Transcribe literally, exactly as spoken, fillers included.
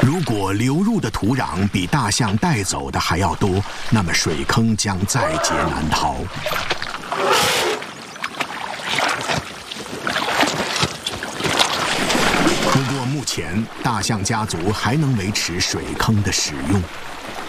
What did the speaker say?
如果流入的土壤比大象带走的还要多，那么水坑将在劫难逃。不过目前，大象家族还能维持水坑的使用。